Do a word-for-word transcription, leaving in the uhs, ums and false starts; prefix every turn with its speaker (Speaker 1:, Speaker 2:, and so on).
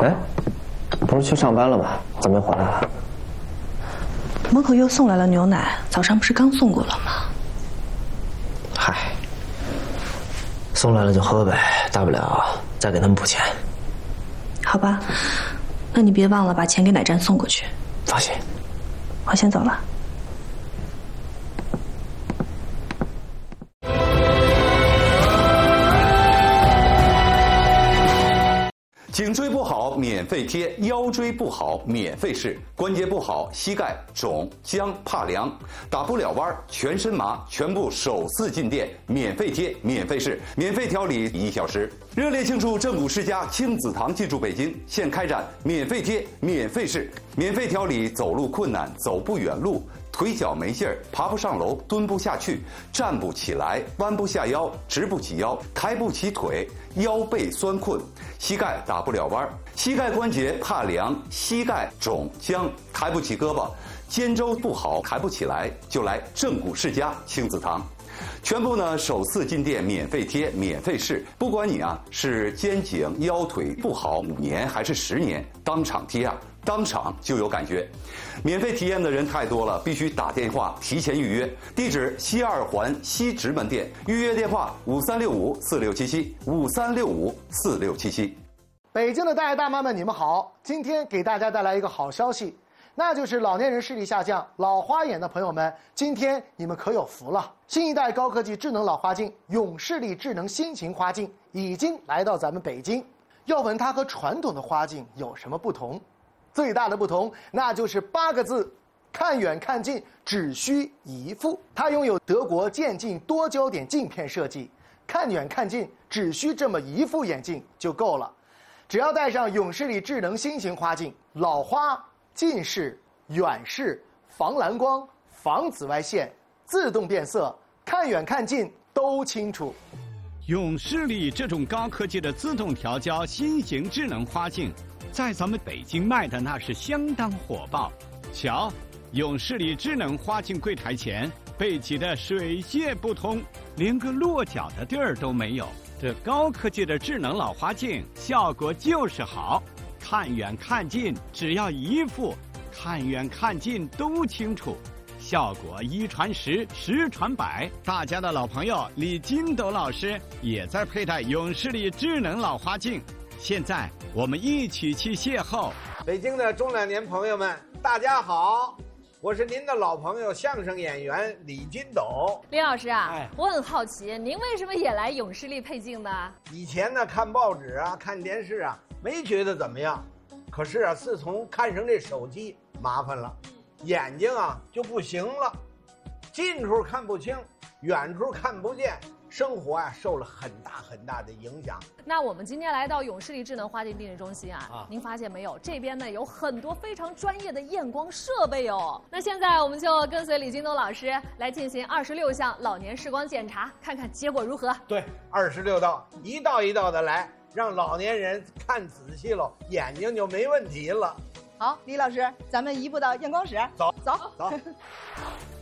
Speaker 1: 哎，不是去上班了吗？怎么没回来啊？
Speaker 2: 门口又送来了牛奶，早上不是刚送过了吗？
Speaker 1: 嗨，送来了就喝呗，大不了再给他们补钱。
Speaker 2: 好吧，那你别忘了把钱给奶站送过去。
Speaker 1: 放心，
Speaker 2: 我先走了。
Speaker 3: 颈椎不好免费贴，腰椎不好免费试，关节不好膝盖肿僵怕凉，打不了弯全身麻，全部首次进店免费贴免费试，免费调理一小时。热烈庆祝正骨世家亲子堂进驻北京，现开展免费贴免费试，免费调理走路困难走不远路，腿脚没劲儿，爬不上楼，蹲不下去，站不起来，弯不下腰，直不起腰，抬不起腿，腰背酸困，膝盖打不了弯，膝盖关节怕凉，膝盖肿僵，抬不起胳膊，肩周不好，抬不起来，就来正骨世家亲子堂。全部呢首次进店免费贴免费试，不管你啊是肩颈腰腿不好五年还是十年，当场贴啊当场就有感觉。免费体验的人太多了，必须打电话提前预约。地址西二环西直门店，预约电话五三六五四六七七五三六五四六七七。
Speaker 4: 北京的大爷大妈们，你们好！今天给大家带来一个好消息，那就是老年人视力下降、老花眼的朋友们，今天你们可有福了！新一代高科技智能老花镜永视力智能新型花镜已经来到咱们北京。要问它和传统的花镜有什么不同？最大的不同，那就是八个字：看远看近，只需一副。它拥有德国渐进多焦点镜片设计，看远看近只需这么一副眼镜就够了。只要戴上永视力智能新型花镜，老花、近视、远视、防蓝光、防紫外线、自动变色，看远看近都清楚。
Speaker 5: 永视力这种高科技的自动调焦新型智能花镜，在咱们北京卖的那是相当火爆。瞧，永视力智能花镜柜台前被挤得水泄不通，连个落脚的地儿都没有。这高科技的智能老花镜效果就是好，看远看近只要一副，看远看近都清楚，效果一传十，十传百。大家的老朋友李金斗老师也在佩戴永视力智能老花镜，现在我们一起去邂逅。
Speaker 6: 北京的中老年朋友们，大家好，我是您的老朋友相声演员李金斗。
Speaker 7: 林老师啊，
Speaker 6: 哎，
Speaker 7: 我很好奇，您为什么也来永视力配镜呢？
Speaker 6: 以前呢，看报纸啊，看电视啊，没觉得怎么样。可是啊，自从看上这手机，麻烦了，眼睛啊就不行了，近处看不清，远处看不见，生活啊受了很大很大的影响。
Speaker 7: 那我们今天来到永视力智能花镜定制中心啊，
Speaker 6: 啊
Speaker 7: 您发现没有？这边呢有很多非常专业的验光设备哦。那现在我们就跟随李金斗老师来进行二十六项老年视光检查，看看结果如何。
Speaker 6: 对，二十六道，一道一道的来，让老年人看仔细了，眼睛就没问题了。
Speaker 8: 好，李老师，咱们移步到验光室。
Speaker 6: 走
Speaker 8: 走
Speaker 6: 走。